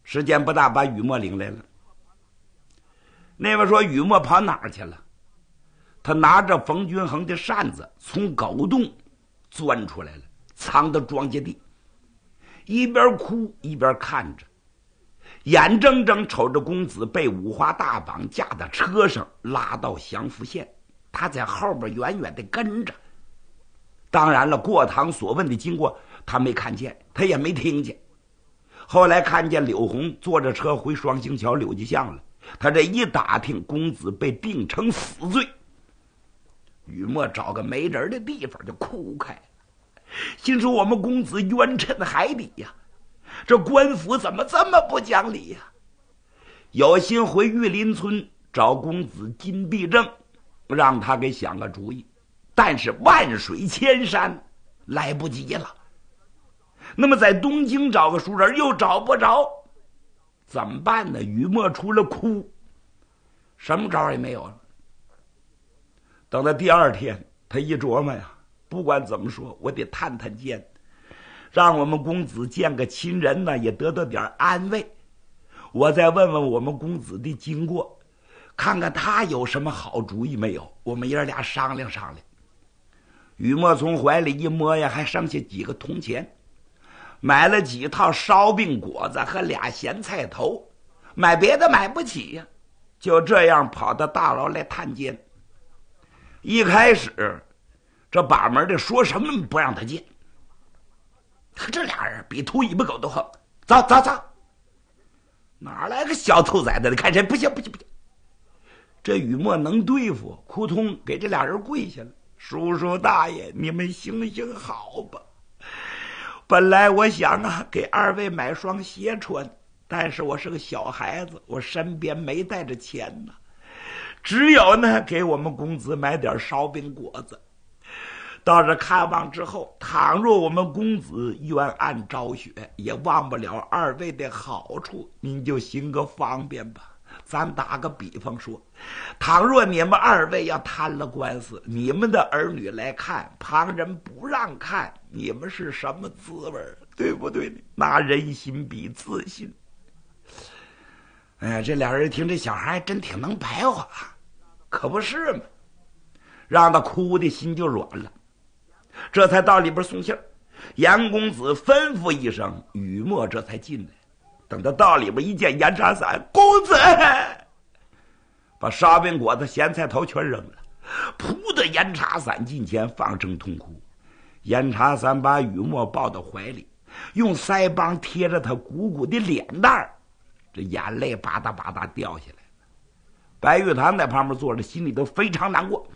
时间不大，把雨墨领来了。那位说雨墨跑哪儿去了？他拿着冯君衡的扇子从狗洞钻出来了，藏到庄稼地，一边哭一边看着，眼睁睁瞅着公子被五花大绑架到车上拉到祥符县，他在后边远远地跟着。当然了，过堂所问的经过他没看见，他也没听见。后来看见柳红坐着车回双星桥柳家巷了，他这一打听，公子被定成死罪。雨墨找个没人的地方就哭开了，心说我们公子冤沉海底呀，这官府怎么这么不讲理呀？有心回玉林村找公子金必正，让他给想个主意，但是万水千山，来不及了。那么在东京找个熟人又找不着，怎么办呢？雨墨除了哭，什么招也没有了。等到第二天，他一琢磨呀，不管怎么说，我得探探监，让我们公子见个亲人呢，也得到点安慰。我再问问我们公子的经过，看看他有什么好主意没有，我们爷俩商量商量。雨墨从怀里一摸呀，还剩下几个铜钱，买了几套烧饼果子和俩咸菜头，买别的买不起呀，就这样跑到大牢来探监。一开始这把门的说什么不让他见，这俩人比秃尾巴狗都横。走走走，哪来个小兔崽子的？看谁不行不行不行！这雨墨能对付，扑通给这俩人跪下了。叔叔大爷，你们行行好吧。本来我想啊，给二位买双鞋穿，但是我是个小孩子，我身边没带着钱呢，只有呢给我们公子买点烧饼果子。到这看望之后，倘若我们公子冤案昭雪，也忘不了二位的好处，您就行个方便吧。咱打个比方说，倘若你们二位要摊了官司，你们的儿女来看，旁人不让看，你们是什么滋味，对不对？拿人心比自心。哎呀，这俩人听这小孩真挺能白话，可不是嘛，让他哭的心就软了。这才到里边送信儿，严公子吩咐一声，雨墨这才进来。等他到里边一见严茶伞，公子把烧饼果子咸菜头全扔了，扑的严茶伞近前放声痛哭。严茶伞把雨墨抱到怀里，用腮帮贴着他鼓鼓的脸蛋儿，这眼泪吧嗒吧嗒掉下来。白玉堂在旁边坐着，心里都非常难过，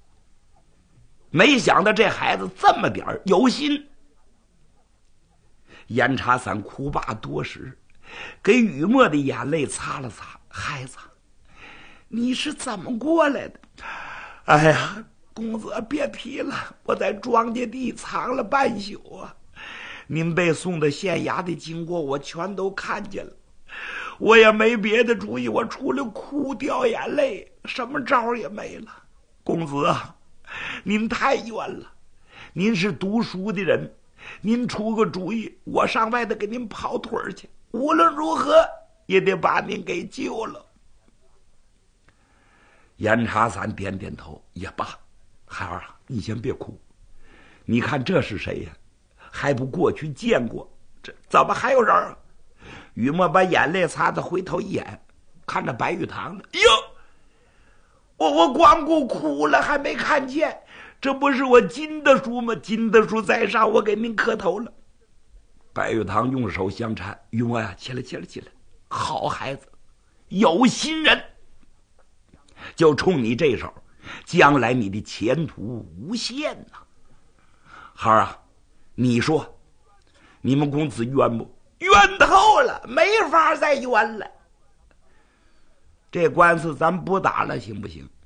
没想到这孩子这么点儿有心。严茶伞哭罢多时，给雨墨的眼泪擦了擦。孩子，你是怎么过来的？哎呀，公子别提了，我在庄稼地藏了半宿啊，您被送到县衙的经过我全都看见了，我也没别的主意，我除了哭掉眼泪，什么招也没了。公子啊，您太冤了，您是读书的人，您出个主意，我上外头给您跑腿去，无论如何也得把您给救了。严茶伞点点头，也罢，孩儿啊，你先别哭，你看这是谁呀？还不过去见过，这怎么还有人啊？雨墨把眼泪擦得回头一眼，看着白玉堂了。哟，我光顾哭了，还没看见，这不是我金大叔吗？金大叔在上，我给您磕头了。白玉堂用手相搀，雨墨呀，起来起来起来，好孩子，有心人，就冲你这手，将来你的前途无限呐。孩儿啊，你说你们公子冤不？冤透了，没法再冤了。这官司咱不打了，行不行？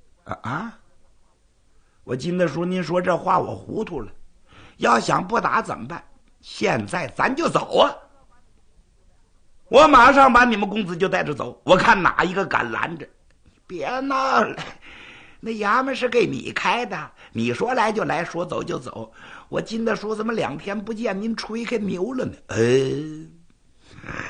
我金大叔，您说这话我糊涂了。要想不打怎么办？现在咱就走啊！我马上把你们公子就带着走，我看哪一个敢拦着。别闹了，那衙门是给你开的，你说来就来，说走就走。我金大叔怎么2天不见您吹开牛了呢？